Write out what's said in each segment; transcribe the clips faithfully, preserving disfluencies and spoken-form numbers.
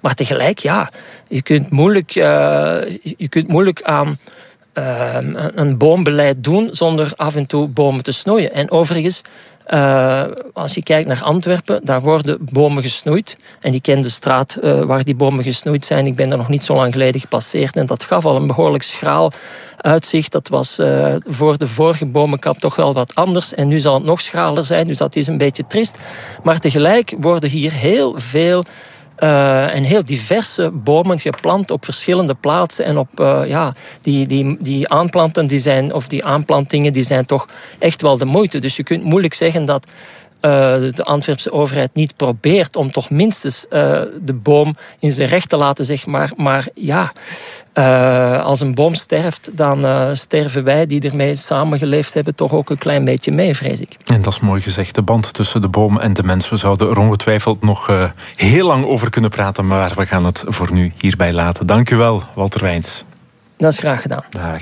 Maar tegelijk, ja, je kunt moeilijk, uh, je kunt moeilijk aan uh, een boombeleid doen zonder af en toe bomen te snoeien. En overigens, Uh, als je kijkt naar Antwerpen, daar worden bomen gesnoeid. En ik ken de straat uh, waar die bomen gesnoeid zijn. Ik ben daar nog niet zo lang geleden gepasseerd. En dat gaf al een behoorlijk schraal uitzicht. Dat was uh, voor de vorige bomenkap toch wel wat anders. En nu zal het nog schraler zijn, dus dat is een beetje triest. Maar tegelijk worden hier heel veel Uh, en heel diverse bomen geplant op verschillende plaatsen. En op uh, ja, die, die, die aanplanten die zijn, of die aanplantingen die zijn toch echt wel de moeite. Dus je kunt moeilijk zeggen dat uh, de Antwerpse overheid niet probeert om toch minstens uh, de boom in zijn recht te laten, zeg maar. Maar ja, uh, als een boom sterft, dan uh, sterven wij die ermee samengeleefd hebben toch ook een klein beetje mee, vrees ik. En dat is mooi gezegd. De band tussen de boom en de mens. We zouden er ongetwijfeld nog uh, heel lang over kunnen praten, maar we gaan het voor nu hierbij laten. Dank u wel, Walter Wijns. Dat is graag gedaan. Dag.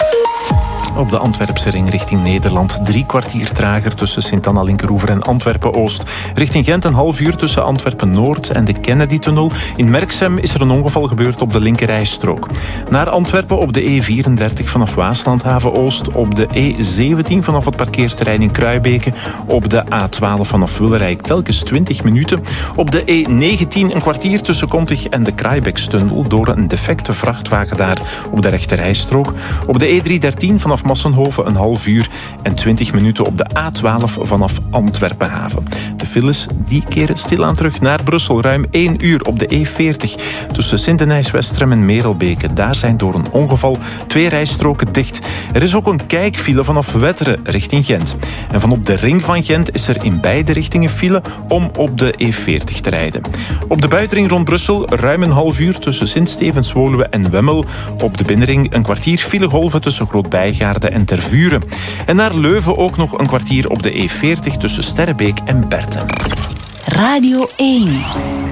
Op de Antwerpse ring richting Nederland drie kwartier trager tussen Sint-Anna-Linkeroever en Antwerpen-Oost. Richting Gent een half uur tussen Antwerpen-Noord en de Kennedy-tunnel. In Merksem is er een ongeval gebeurd op de linkerrijstrook. Naar Antwerpen op de E vierendertig vanaf Waaslandhaven-Oost, op de E zeventien vanaf het parkeerterrein in Kruibeke, op de A twaalf vanaf Willerijk telkens twintig minuten, op de E negentien een kwartier tussen Kontig en de Kraaibeekstunnel door een defecte vrachtwagen daar op de rechterrijstrook, op de E driehonderddertien vanaf Massenhoven een half uur en twintig minuten op de A twaalf vanaf Antwerpenhaven. De files die keren stilaan terug naar Brussel. Ruim één uur op de E veertig tussen Sint-Denijs-Westrem en Merelbeke. Daar zijn door een ongeval twee rijstroken dicht. Er is ook een kijkfile vanaf Wetteren richting Gent. En vanop de ring van Gent is er in beide richtingen file om op de E veertig te rijden. Op de buitenring rond Brussel ruim een half uur tussen Sint-Stevens-Woluwe en Wemmel. Op de binnenring een kwartier filegolven tussen Groot-Bijgaarden en Tervuren. En naar Leuven ook nog een kwartier op de E veertig tussen Sterrebeek en Berten. Radio één.